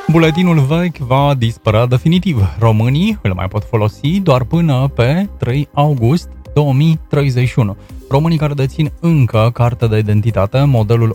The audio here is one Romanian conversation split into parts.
Buletinul vechi va dispărea definitiv. Românii îl mai pot folosi doar până pe 3 august 2031. Românii care dețin încă carte de identitate modelul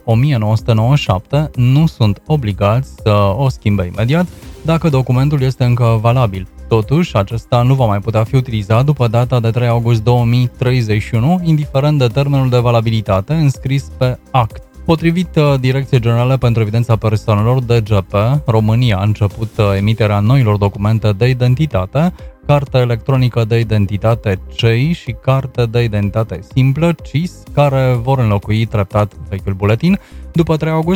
1997 nu sunt obligați să o schimbe imediat dacă documentul este încă valabil. Totuși, acesta nu va mai putea fi utilizat după data de 3 august 2031, indiferent de termenul de valabilitate înscris pe act. Potrivit Direcției Generale pentru Evidența Persoanelor, DGP, România a început emiterea noilor documente de identitate, carte electronică de identitate CEI și carte de identitate simplă CIS, care vor înlocui treptat vechiul buletin. După 3 august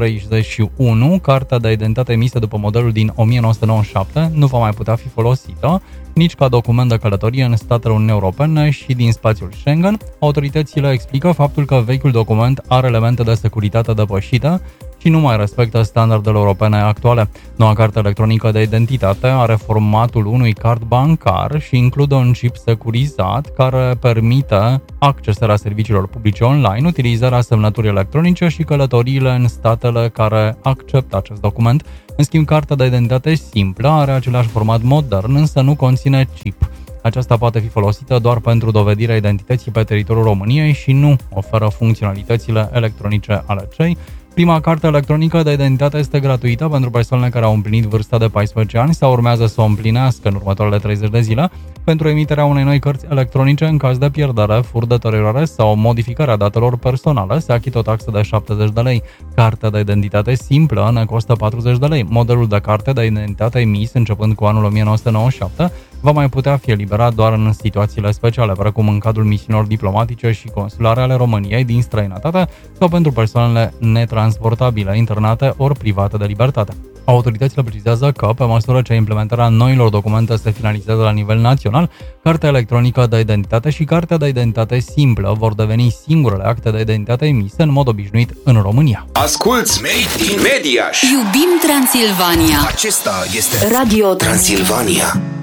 2031, cartea de identitate emisă după modelul din 1997 nu va mai putea fi folosită nici ca document de călătorie în statele Uniunii Europene și din spațiul Schengen. Autoritățile explică faptul că vechiul document are elemente de securitate depășite și nu mai respectă standardele europene actuale. Noua carte electronică de identitate are formatul unui card bancar și include un chip securizat care permite accesarea serviciilor publice online, utilizarea semnăturii electronice și călătoriile în statele care acceptă acest document. În schimb, cartea de identitate simplă are același format modern, însă nu conține chip. Aceasta poate fi folosită doar pentru dovedirea identității pe teritoriul României și nu oferă funcționalitățile electronice ale CEI. Prima carte electronică de identitate este gratuită pentru persoanele care au împlinit vârsta de 14 ani sau urmează să o împlinească în următoarele 30 de zile. Pentru emiterea unei noi cărți electronice în caz de pierdere, furt, deteriorare sau modificarea datelor personale se achită o taxă de 70 de lei. Cartea de identitate simplă ne costă 40 de lei. Modelul de carte de identitate emis începând cu anul 1997 va mai putea fi eliberat doar în situațiile speciale, precum în cadrul misiunilor diplomatice și consulare ale României din străinătate sau pentru persoanele netransportabile, internate ori private de libertate. Autoritățile precizează că, pe măsură ce implementarea noilor documente se finalizează la nivel național, cartea electronică de identitate și cartea de identitate simplă vor deveni singurele acte de identitate emise în mod obișnuit în România. Asculți Made in Mediaș! Iubim Transilvania! Acesta este Radio Transilvania.